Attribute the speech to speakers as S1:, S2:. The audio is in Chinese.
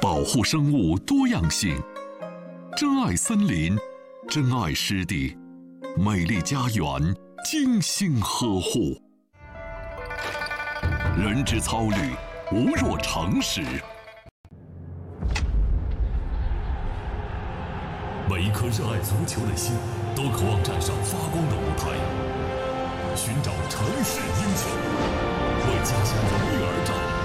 S1: 保护生物多样性，珍爱森林，珍爱湿地，美丽家园精心呵护。人之操虑，无若诚实。每一颗热爱足球的心，都渴望站上发光的舞台，寻找城市英雄，为家乡荣誉而战。